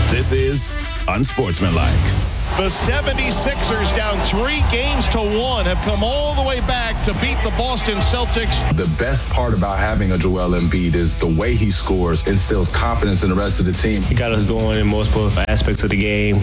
This is Unsportsmanlike. The 76ers, down 3-1, have come all the way back to beat the Boston Celtics. The best part about having a Joel Embiid is the way he scores instills confidence in the rest of the team. He got us going in multiple aspects of the game.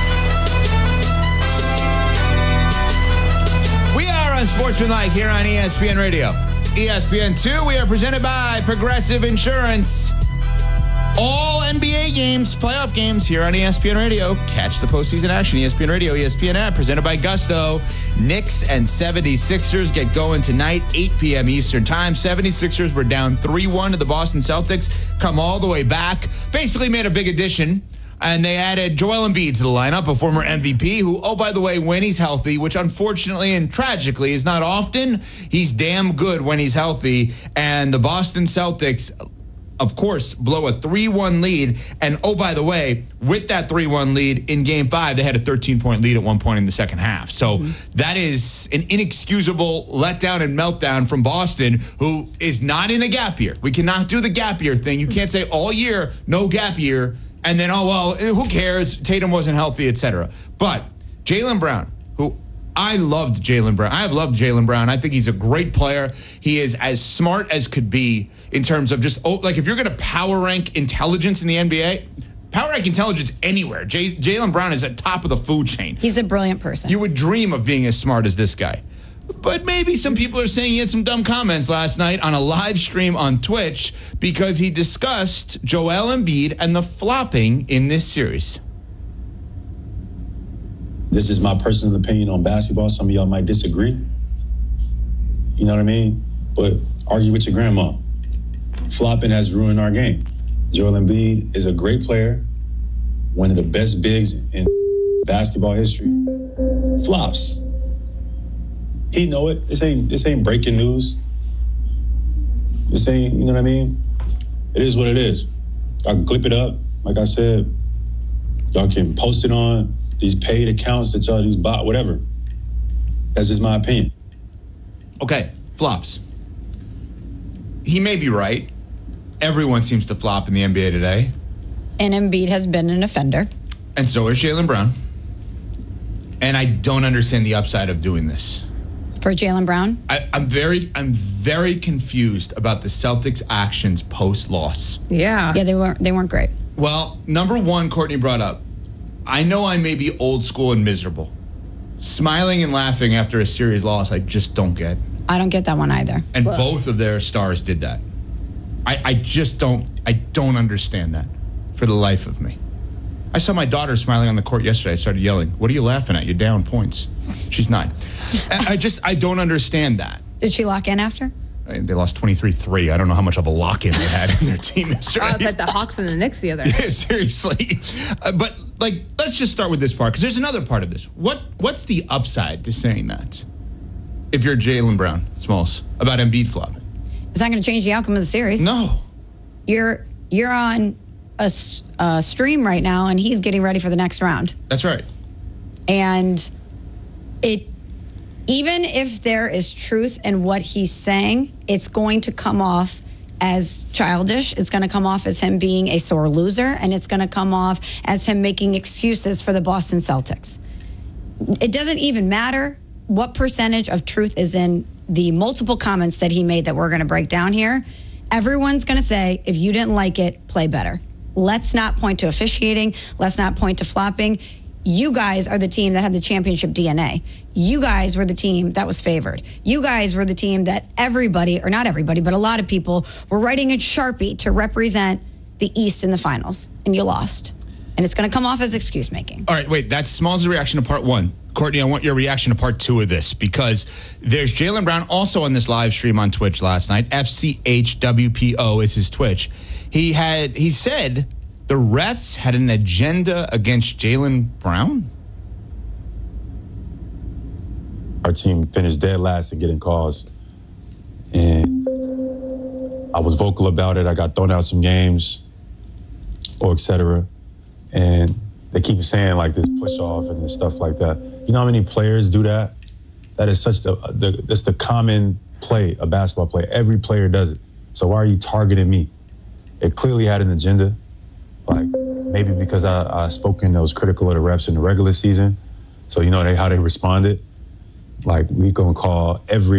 We are Unsportsmanlike here on ESPN Radio. ESPN2, we are presented by Progressive Insurance. All NBA games, playoff games here on ESPN Radio. Catch the postseason action. ESPN Radio, ESPN app, presented by Gusto. Knicks and 76ers get going tonight, 8 p.m. Eastern time. 76ers were down 3-1 to the Boston Celtics. Come all the way back. Basically made a big addition. And they added Joel Embiid to the lineup, a former MVP who, oh, by the way, when he's healthy, which unfortunately and tragically is not often, he's damn good when he's healthy. And the Boston Celtics, of course, blow a 3-1 lead. And, oh, by the way, with that 3-1 lead in Game 5, they had a 13-point lead at one point in the second half. So that is an inexcusable letdown and meltdown from Boston, who is not in a gap year. We cannot do the gap year thing. You can't say all year, no gap year, and then, oh, well, who cares? Tatum wasn't healthy, etc. But Jaylen Brown, who I loved Jaylen Brown. I have loved Jaylen Brown. I think he's a great player. He is as smart as could be in terms of just, like, if you're going to power rank intelligence in the NBA, power rank intelligence anywhere. Jaylen Brown is at top of the food chain. He's a brilliant person. You would dream of being as smart as this guy. But maybe some people are saying he had some dumb comments last night on a live stream on Twitch because he discussed Joel Embiid and the flopping in this series. This is my personal opinion on basketball. Some of y'all might disagree. You know what I mean? But argue with your grandma. Flopping has ruined our game. Joel Embiid is a great player, one of the best bigs in basketball history. Flops. He know it. This ain't breaking news. This ain't, you know what I mean? It is what it is. I can clip it up. Like I said, y'all can post it on these paid accounts that y'all, these bot, whatever. That's just my opinion. Okay, flops. He may be right. Everyone seems to flop in the NBA today. And Embiid has been an offender. And so is Jaylen Brown. And I don't understand the upside of doing this. For Jaylen Brown? I'm very confused about the Celtics' actions post-loss. Yeah, they weren't great. Well, number one, Courtney brought up, I know I may be old school and miserable. Smiling and laughing after a series loss, I just don't get. I don't get that one either. And both of their stars did that. I don't understand that for the life of me. I saw my daughter smiling on the court yesterday. I started yelling, "What are you laughing at? You're down points." She's 9. I don't understand that. Did she lock in after? They lost 23-3. I don't know how much of a lock-in they had in their team yesterday. It's like the Hawks and the Knicks the other day. Yeah, seriously. But, let's just start with this part, because there's another part of this. What's the upside to saying that? If you're Jaylen Brown, Smalls, about Embiid flopping? It's not going to change the outcome of the series. No. You're on a stream right now, and he's getting ready for the next round. That's right. And even if there is truth in what he's saying, it's going to come off as childish. It's going to come off as him being a sore loser, and it's going to come off as him making excuses for the Boston Celtics. It doesn't even matter what percentage of truth is in the multiple comments that he made that we're going to break down here. Everyone's going to say, if you didn't like it, play better. Let's not point to officiating. Let's not point to flopping. You guys are the team that had the championship DNA. You guys were the team that was favored. You guys were the team that everybody, or not everybody, but a lot of people were writing in Sharpie to represent the East in the finals, and you lost. And it's going to come off as excuse making. All right, wait, that's Smalls' reaction to part 1. Courtney, I want your reaction to part 2 of this, because there's Jaylen Brown also on this live stream on Twitch last night. FCHWPO is his Twitch. He said the refs had an agenda against Jaylen Brown? Our team finished dead last in getting calls. And I was vocal about it. I got thrown out some games, or et cetera. And they keep saying like this push off and this stuff like that. You know how many players do that? That is such that's the common play, a basketball play. Every player does it. So why are you targeting me? It clearly had an agenda. Like, maybe because I spoken that was critical of the refs in the regular season. So how they responded. Like you're gonna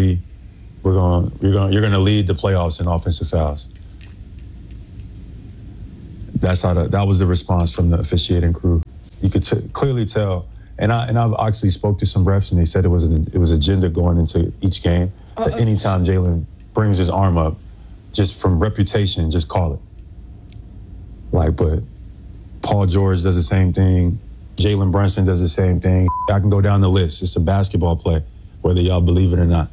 lead the playoffs in offensive fouls. That was the response from the officiating crew. You could clearly tell. And I've actually spoke to some refs and they said it was agenda going into each game. So anytime Jalen brings his arm up, just from reputation, just call it. But Paul George does the same thing. Jalen Brunson does the same thing. I can go down the list. It's a basketball play, whether y'all believe it or not.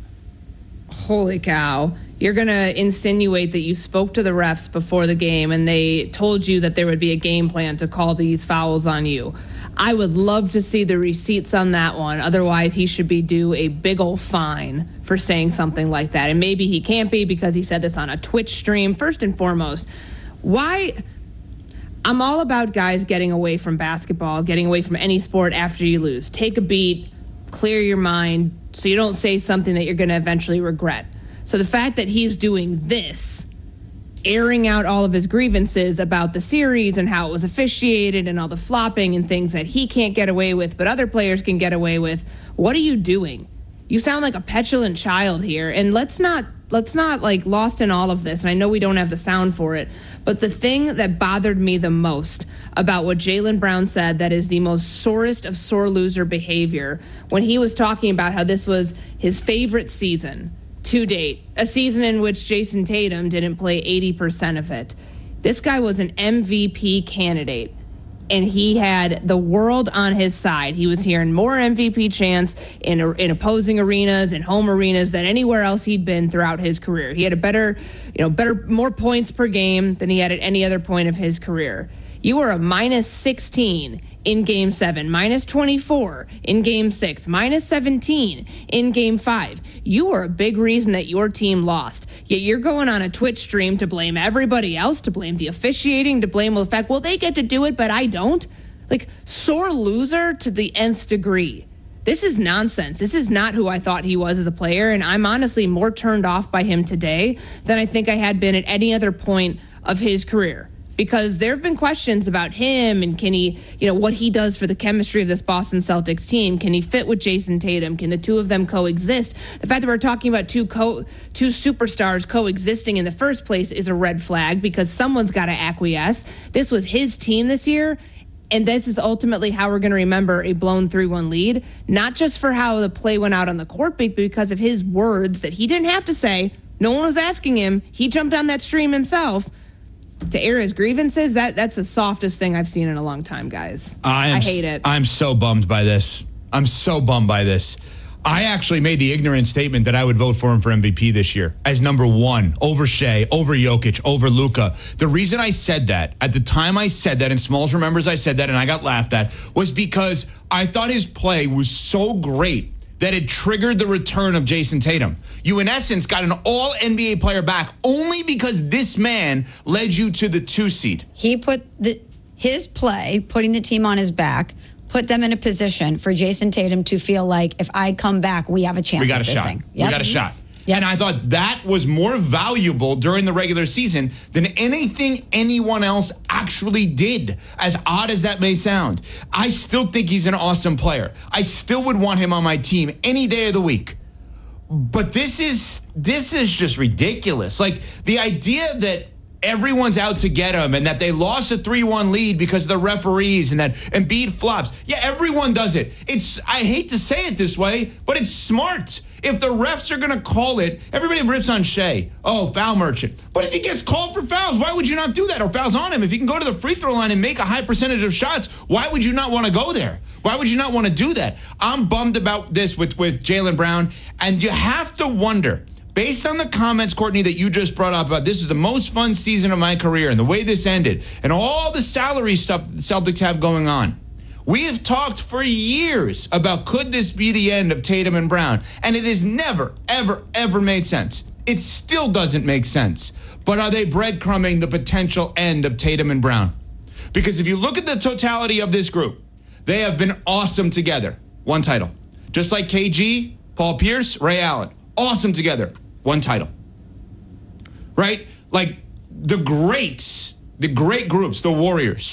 Holy cow. You're going to insinuate that you spoke to the refs before the game and they told you that there would be a game plan to call these fouls on you. I would love to see the receipts on that one. Otherwise, he should be due a big old fine for saying something like that. And maybe he can't be because he said this on a Twitch stream. First and foremost, why... I'm all about guys getting away from basketball, getting away from any sport after you lose. Take a beat, clear your mind, so you don't say something that you're going to eventually regret. So the fact that he's doing this, airing out all of his grievances about the series and how it was officiated and all the flopping and things that he can't get away with, but other players can get away with, what are you doing? You sound like a petulant child here, and let's not lost in all of this, and I know we don't have the sound for it, but the thing that bothered me the most about what Jaylen Brown said that is the most sorest of sore loser behavior when he was talking about how this was his favorite season to date, a season in which Jason Tatum didn't play 80% of it. This guy was an MVP candidate. And he had the world on his side. He was hearing more MVP chants in opposing arenas and home arenas than anywhere else he'd been throughout his career. He had more points per game than he had at any other point of his career. You were a minus 16 in Game 7, minus 24 in Game 6, minus 17 in Game 5. You were a big reason that your team lost. Yet you're going on a Twitch stream to blame everybody else, to blame the officiating, to blame the fact, well, they get to do it, but I don't. Sore loser to the nth degree. This is nonsense. This is not who I thought he was as a player, and I'm honestly more turned off by him today than I think I had been at any other point of his career. Because there have been questions about him and can he, what he does for the chemistry of this Boston Celtics team. Can he fit with Jason Tatum? Can the two of them coexist? The fact that we're talking about two superstars coexisting in the first place is a red flag because someone's got to acquiesce. This was his team this year. And this is ultimately how we're going to remember a blown 3-1 lead, not just for how the play went out on the court, but because of his words that he didn't have to say. No one was asking him. He jumped on that stream himself to air his grievances. That's the softest thing I've seen in a long time, guys. I hate it. I'm so bummed by this. I actually made the ignorant statement that I would vote for him for MVP this year as number one over Shea, over Jokic, over Luka. The reason I said that, at the time I said that, and Smalls remembers I said that and I got laughed at, was because I thought his play was so great that it triggered the return of Jason Tatum. You, in essence, got an all-NBA player back only because this man led you to the 2 seed. He put his play, putting the team on his back, put them in a position for Jason Tatum to feel like if I come back, we have a chance. We got at a this shot. thing. Yep. We got a shot. Yep. And I thought that was more valuable during the regular season than anything anyone else actually did, as odd as that may sound. I still think he's an awesome player. I still would want him on my team any day of the week. But this is just ridiculous. The idea that everyone's out to get him and that they lost a 3-1 lead because of the referees and that Embiid flops. Yeah, everyone does it. I hate to say it this way, but it's smart. If the refs are going to call it, everybody rips on Shea. Oh, foul merchant. But if he gets called for fouls, why would you not do that? Or fouls on him. If he can go to the free throw line and make a high percentage of shots, why would you not want to go there? Why would you not want to do that? I'm bummed about this with Jaylen Brown. And you have to wonder, based on the comments, Courtney, that you just brought up about this is the most fun season of my career and the way this ended and all the salary stuff the Celtics have going on, we have talked for years about could this be the end of Tatum and Brown, and it has never, ever, ever made sense. It still doesn't make sense. But are they breadcrumbing the potential end of Tatum and Brown? Because if you look at the totality of this group, they have been awesome together. 1 title. Just like KG, Paul Pierce, Ray Allen. Awesome together. 1 title. Right? The greats, the great groups, the Warriors,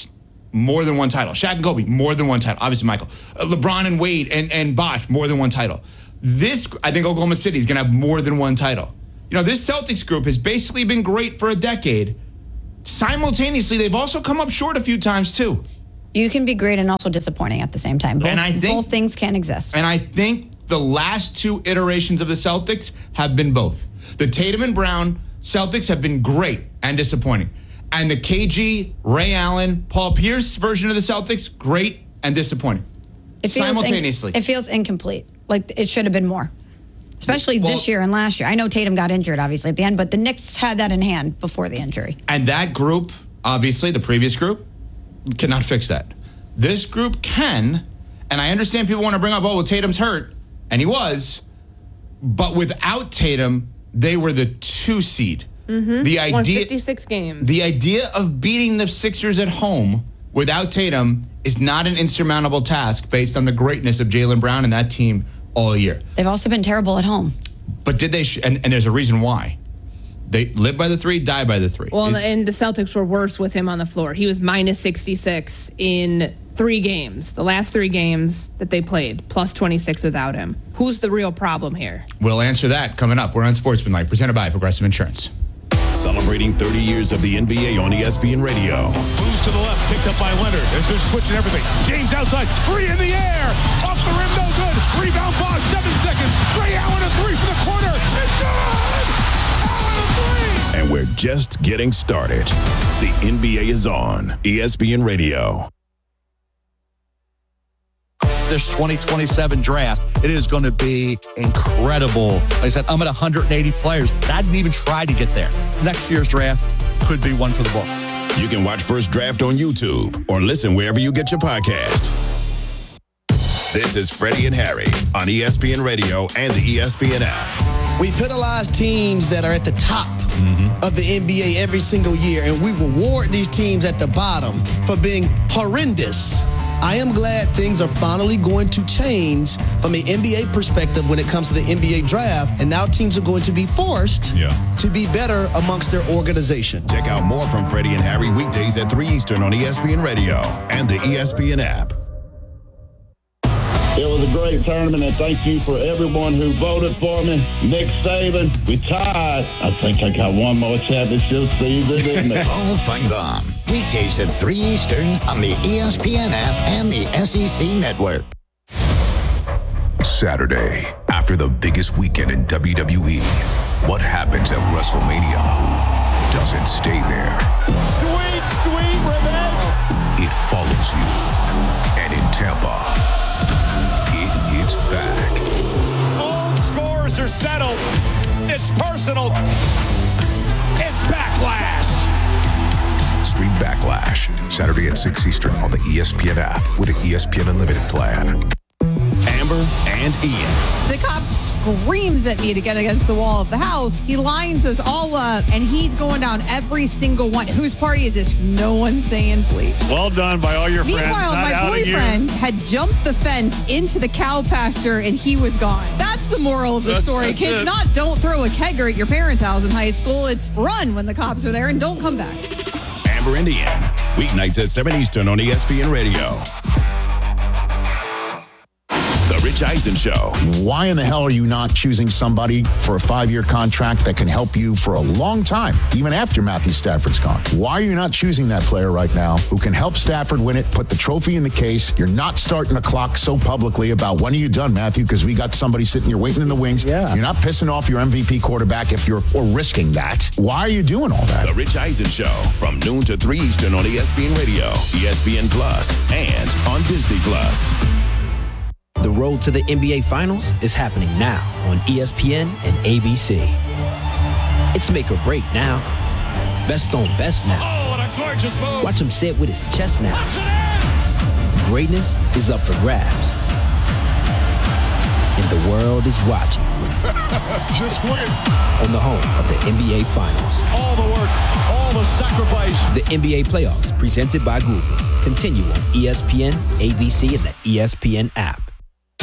more than one title. Shaq and Kobe, more than one title. Obviously, Michael. LeBron and Wade and Bosh, more than one title. I think Oklahoma City is going to have more than one title. This Celtics group has basically been great for a decade. Simultaneously, they've also come up short a few times, too. You can be great and also disappointing at the same time. Both things can exist. And I think the last two iterations of the Celtics have been both. The Tatum and Brown Celtics have been great and disappointing. And the KG, Ray Allen, Paul Pierce version of the Celtics, great and disappointing. Simultaneously. It feels incomplete. Like it should have been more. Especially this year and last year. I know Tatum got injured, obviously, at the end, but the Knicks had that in hand before the injury. And that group, obviously, the previous group, cannot fix that. This group can, and I understand people want to bring up, Tatum's hurt, and he was, but without Tatum, they were the 2 seed. Mm-hmm. Won 56 games. The idea of beating the Sixers at home without Tatum is not an insurmountable task based on the greatness of Jaylen Brown and that team all year. They've also been terrible at home. But did they? And there's a reason why. They live by the 3, die by the 3. Well, and the Celtics were worse with him on the floor. He was minus 66 in 3 games, the last 3 games that they played, plus 26 without him. Who's the real problem here? We'll answer that coming up. We're on Sportsmanlike, presented by Progressive Insurance. Celebrating 30 years of the NBA on ESPN Radio. Moves to the left, picked up by Leonard. They're switching everything. James outside, 3 in the air. Off the rim, no good. Rebound, Bosh, 7 seconds. Ray Allen, a 3 from the corner. It's good! Allen, a 3! And we're just getting started. The NBA is on ESPN Radio. This 2027 draft, it is going to be incredible. Like I said, I'm at 180 players. I didn't even try to get there. Next year's draft could be one for the books. You can watch First Draft on YouTube or listen wherever you get your podcast. This is Freddie and Harry on ESPN Radio and the ESPN app. We penalize teams that are at the top of the NBA every single year, and we reward these teams at the bottom for being horrendous. I am glad things are finally going to change from an NBA perspective when it comes to the NBA draft, and now teams are going to be forced to be better amongst their organization. Check out more from Freddie and Harry weekdays at 3 Eastern on ESPN Radio and the ESPN app. It was a great tournament, and thank you for everyone who voted for me. Nick Saban, we tied. I think I got one more championship season in me. Hall of Fame Bomb. Weekdays at 3 Eastern on the ESPN app and the SEC Network. Saturday, after the biggest weekend in WWE, what happens at WrestleMania doesn't stay there. Sweet, sweet revenge. It follows you. And in Tampa, it hits back. Old scores are settled. It's personal. It's Backlash. Stream Backlash, Saturday at 6 Eastern on the ESPN app with an ESPN Unlimited plan. Amber and Ian. The cop screams at me to get against the wall of the house. He lines us all up, and he's going down every single one. Whose party is this? No one's saying please. Well done by all your friends. Meanwhile, my boyfriend had jumped the fence into the cow pasture, and he was gone. That's the moral of the story. Kids, not don't throw a kegger at your parents' house in high school. It's run when the cops are there and don't come back. Amber and Ian, weeknights at 7 Eastern on ESPN Radio. The Rich Eisen Show. Why in the hell are you not choosing somebody for a 5-year contract that can help you for a long time, even after Matthew Stafford's gone? Why are you not choosing that player right now who can help Stafford win it, put the trophy in the case? You're not starting the clock so publicly about when are you done, Matthew, because we got somebody sitting here waiting in the wings. Yeah. You're not pissing off your MVP quarterback or risking that. Why are you doing all that? The Rich Eisen Show from noon to 3 Eastern on ESPN Radio, ESPN Plus, and on Disney Plus. The road to the NBA Finals is happening now on ESPN and ABC. It's make or break now. Best on best now. Oh, what a gorgeous move. Watch him sit with his chest now. Greatness is up for grabs. And the world is watching. Just win. On the home of the NBA Finals. All the work, all the sacrifice. The NBA Playoffs, presented by Google. Continue on ESPN, ABC, and the ESPN app.